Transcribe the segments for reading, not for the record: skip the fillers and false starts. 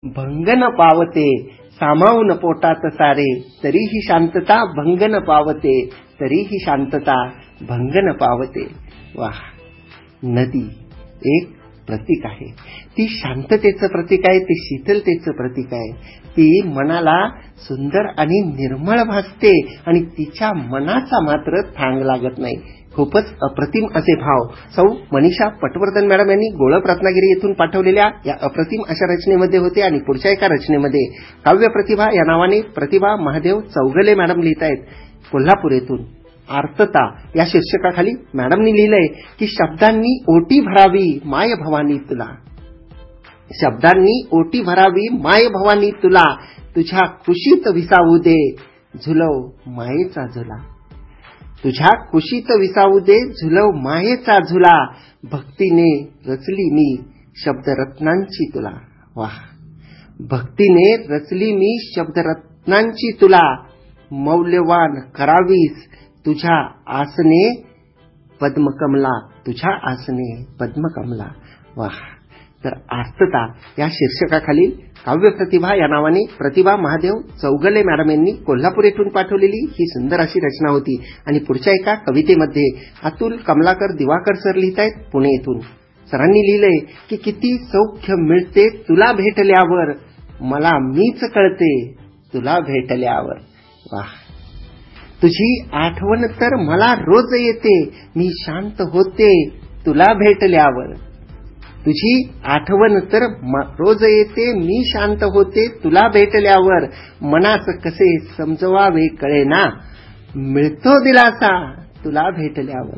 भंग न पावते सामावून पोटात सारे, तरीही शांतता भंग न पावते, तरीही शांतता भंग न पावते. वाह. नदी एक प्रतीक आहे. ती शांततेचं प्रतीक आहे, ती शीतलतेचं प्रतीक आहे. ती मनाला सुंदर आणि निर्मळ भासते आणि तिच्या मनाचा मात्र थांग लागत नाही. खूपच अप्रतिम असे भाव सौ मनीषा पटवर्धन मॅडम यांनी गोळप रत्नागिरी येथून पाठवलेल्या या अप्रतिम अशा रचनेमध्ये होते. आणि पुढच्या एका रचनेमध्ये काव्य प्रतिभा या नावाने प्रतिभा महादेव चौगले मॅडम लिहित आहेत कोल्हापूर येथून. आर्तता या शीर्षकाखाली मॅडमनी लिहिलंय की शब्दांनी ओटी भरावी माय भवानी तुला, शब्दांनी ओटी भरावी माय भवानी तुला, तुझ्या कुशीत विसावू दे झुलव मायेचा झुला, तुझ्या कुशीत विसावू दे झुलव मायेचा झुला, भक्तीने रचली मी शब्दरत्नांची तुला. वाह. भक्तीने रचली मी शब्दरत्नांची तुला, मौल्यवान करावीस तुझ्या आसने पद्मकमला, तुझ्या आसने पद्मकमला. वाह. तर आर्तता या शीर्षकाखालील काव्य प्रतिभा या नावाने प्रतिभा महादेव चौगले मॅडम यांनी कोल्हापूर येथून पाठवलेली ही सुंदर अशी रचना होती. आणि पुढच्या एका कवितेमध्ये अतुल कमलाकर दिवाकर सर लिहित आहेत पुणे येथून. सरांनी लिहिलंय की किती सौख्य मिळते तुला भेटल्यावर, मला मीच कळते तुला भेटल्यावर. वाह. तुझी आठवण तर मला रोज येते, मी शांत होते तुला भेटल्यावर, तुझी आठवण तर रोज येते, मी शांत होते तुला भेटल्यावर, मनास कसे समजवावे कळेना मिळतो दिलासा तुला भेटल्यावर,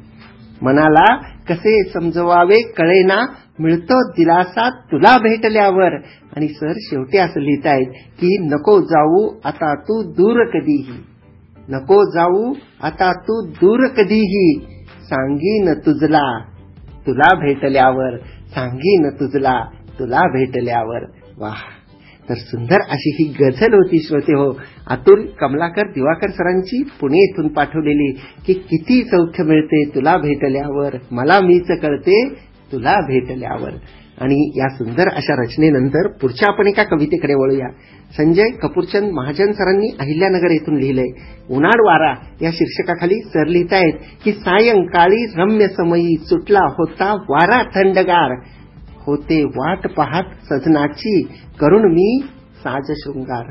मनाला कसे समजवावे कळेना मिळतो दिलासा तुला भेटल्यावर. आणि सर शेवटी असं लिहित आहेत की नको जाऊ आता तू दूर कधीही, नको जाऊ आता तू दूर कधीही, सांगीन तुझला तुला भेटल्यावर, सांगीन तुझला तुला भेटल्यावर. वाह. तर सुंदर अशी ही गझल होती श्रोते हो अतुल कमलाकर दिवाकर सरांची पुणे येथून पाठवलेली की किती सौख्य मिळते तुला भेटल्यावर, मला मीच कळते तुला भेटल्यावर. आणि या सुंदर अशा रचनेनंतर पुढच्या आपण एका कवितेकडे वळूया. संजय कपूरचंद महाजन सरांनी अहिल्यानगर येथून लिहिलंय. उन्हाळ वारा या शीर्षकाखाली सर लिहित आहेत की सायंकाळी रम्य समयी सुटला होता वारा थंडगार, होते वाट पाहत सजनाची करून मी साज शृंगार,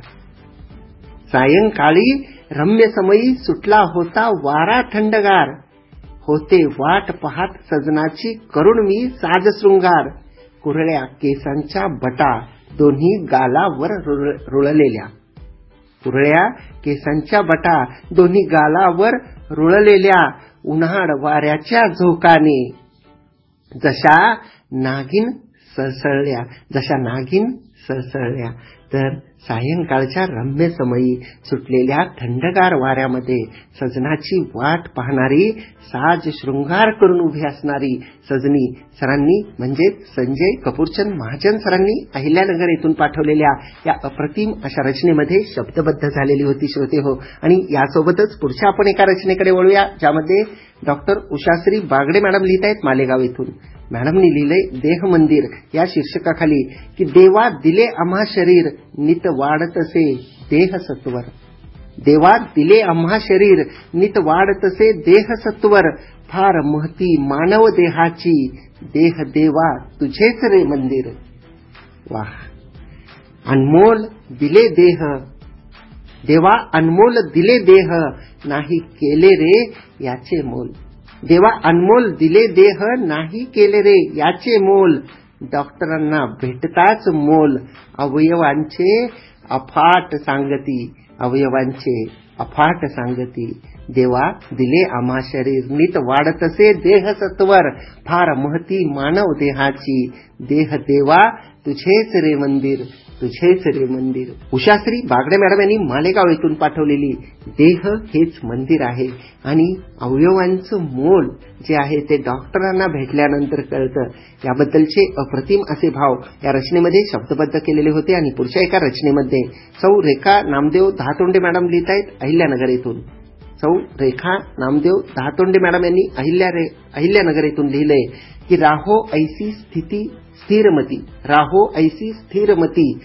सायंकाळी रम्य समयी सुटला होता वारा थंडगार, होते वाट पाहत सजनाची करून मी साज शृंगार, कुरळ्या केसांच्या बटा दोन्ही गालावर रुळलेल्या, कुरळ्या केसांच्या बटा दोन्ही गालावर रुळलेल्या, उन्हाळ वाऱ्याच्या झोकाने जशा नागिन सळसळल्या, जशा नागिन सळसळल्या. तर सायंकाळच्या रम्य समयी सुटलेल्या थंडगार वाऱ्यामध्ये सजनाची वाट पाहणारी, साज शृंगार करून उभी असणारी सजनी सरांनी म्हणजेच संजय कपूरचंद महाजन सरांनी अहिल्यानगर येथून पाठवलेल्या या अप्रतिम अशा रचनेमध्ये शब्दबद्ध झालेली होती श्रोते हो. आणि यासोबतच पुढच्या आपण एका रचनेकडे वळूया ज्यामध्ये डॉक्टर उषाश्री बागडे मॅडम लिहित आहेत मालेगाव येथून. मॅडमनी लिहिलंय देह मंदिर या शीर्षकाखाली की देवा दिले आम्हा शरीर नित वाढतसे देह सत्वर, देवा दिले आम्हा शरीर नित वाढतसे देह सत्वर, फार महती मानव देहाची देह देवा तुझेच रे मंदिर. वाह. अनमोल दिले देह, देवा अनमोल दिले देह, नाही केले रे याचे मोल, देवा अनमोल दिले देह नाही केले रे याचे मोल, डॉक्टरांना भेटताच मोल अवयवांचे अफाट सांगती, अवयवांचे अफाट सांगती, देवा दिले आम्हा शरीर नीट वाढतसे देह सत्वर, फार महती मानव देहाची देह देवा तुझेच रे मंदिर, तुझेच रे मंदिर. उषाश्री बागडे मॅडम यांनी मालेगाव येथून पाठवलेली देह हेच मंदिर आहे आणि अवयवांचं मोल जे आहे ते डॉक्टरांना भेटल्यानंतर कळतं, याबद्दलचे अप्रतिम असे भाव या रचनेमध्ये शब्दबद्ध केलेले होते. आणि पुढच्या एका रचनेमध्ये सौ रेखा नामदेव दहातोंडे मॅडम लिहित आहेत अहिल्यानगर येथून. सौ रेखा नामदेव दहातोंडे मॅडम यांनी अहिल्यानगर येथून लिहिलंय की राहो ऐसी स्थिती स्थिरमती, राहो ऐसी स्थिरमती,